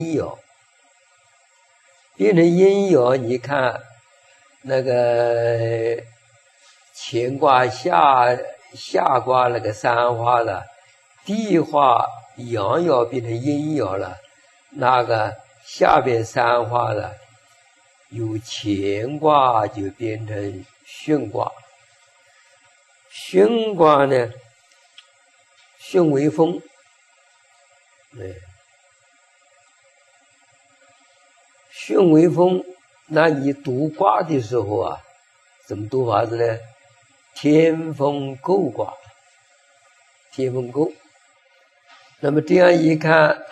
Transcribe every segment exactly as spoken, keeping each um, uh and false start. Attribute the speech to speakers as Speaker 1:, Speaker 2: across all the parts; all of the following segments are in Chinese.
Speaker 1: 阴爻，变成阴爻，你看那个乾卦下下卦那个三花了，地化阳爻变成阴爻了，那个下边三花了，有乾卦就变成巽卦。巽卦呢，巽为风，对。巽为风，那你读卦的时候啊，怎么读法子呢？天风姤卦，天风姤。那么这样一看，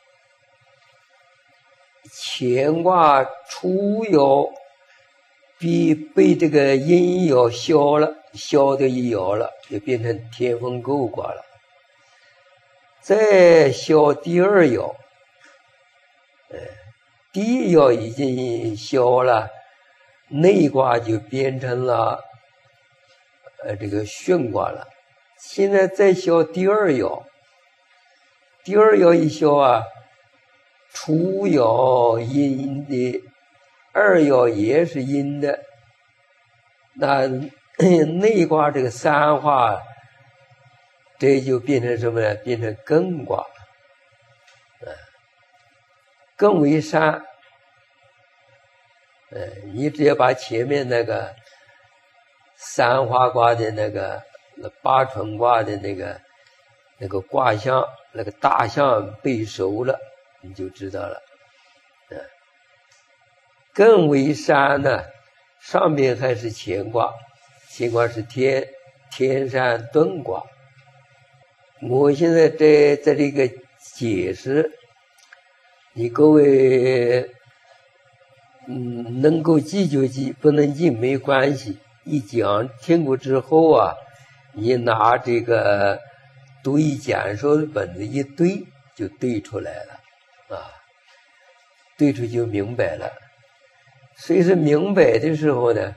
Speaker 1: 乾卦初爻被被这个阴爻消了，消掉一爻了，就变成天风姤卦了。再消第二爻，呃。第一爻已经消了，内卦就变成了呃这个巽卦了。现在再消第二爻，第二爻一消啊，初爻阴的，二爻也是阴的，那内卦这个三化，这就变成什么呢？变成艮卦。艮为山，呃，你只要把前面那个三花卦的那个八纯卦的那个那个卦象，那个大象背熟了，你就知道了。呃，艮为山呢，上面还是乾卦，乾卦是天天山遁卦。我现在在在这个解释。你各位，嗯，能够记就记，不能记没关系。一讲听过之后啊，你拿这个读一简说的本子一对，就对出来了，啊，对出就明白了。所以说明白的时候呢，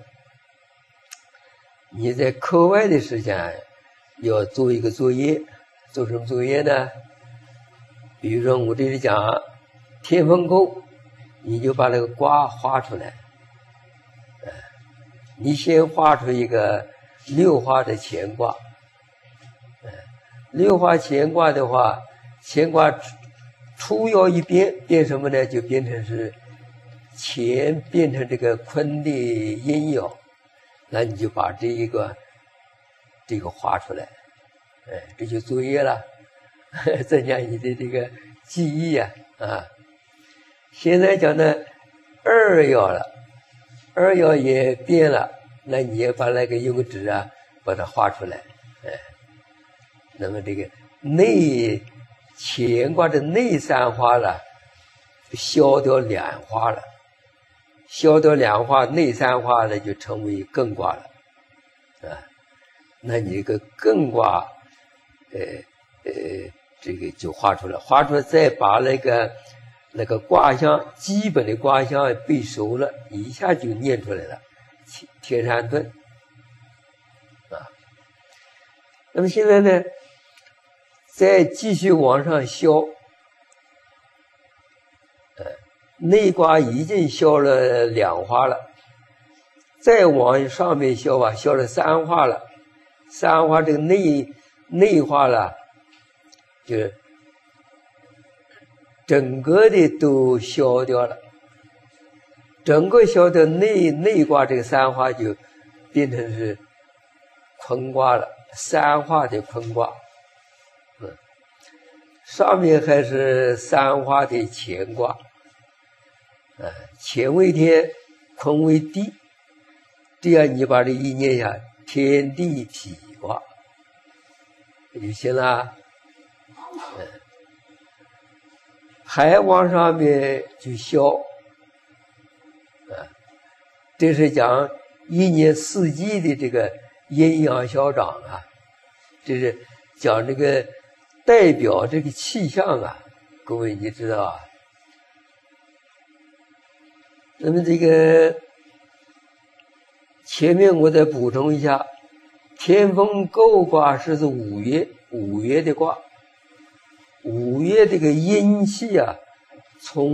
Speaker 1: 你在课外的时间要做一个作业，做什么作业呢？比如说我这里讲。天风姤，你就把那个卦画出来。呃，你先画出一个六花的乾卦。呃，六花乾卦的话，乾卦初爻一变，变什么呢？就变成是乾变成这个坤的阴爻，那你就把这一个这个画出来。哎，这就作业了，增加你的这个记忆呀，啊。啊现在讲呢，二爻了，二爻也变了，那你也把那个用纸啊，把它画出来，哎，那么这个内乾卦的内三花了，消掉两花了，消掉两花，内三花呢就成为艮卦了，啊，那你这个艮卦，呃呃，这个就画出来，画出来再把那个。那个卦象基本的卦象背熟了，一下就念出来了，天山遁啊。那么现在呢，再继续往上消，呃，内卦已经消了两花了，再往上面消啊，消了三花了，三花这个内内花了，就是整个的都消掉了，整个消掉内内卦这个三花就变成是坤卦了，三花的坤卦，嗯，上面还是三花的乾卦，呃，乾为天，坤为地，这样你把这一念下，天地痞卦，这就行了，嗯。还往上面就消，啊，这是讲一年四季的这个阴阳消长啊，这是讲这个代表这个气象啊，各位你知道啊。那么这个前面我再补充一下，天风姤卦是指五月五月的卦。五月这个阴气啊，从